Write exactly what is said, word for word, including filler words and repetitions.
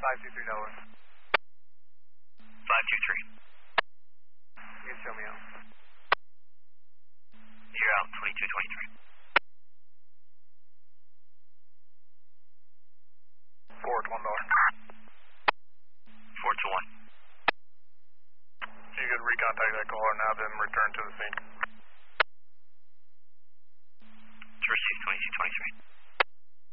five two three Delaware. five two three. You show me out. You're out, twenty-two twenty-three. four to one dollar. four to one. You could recontact that caller and have them return to the scene. To receive twenty-two twenty-three.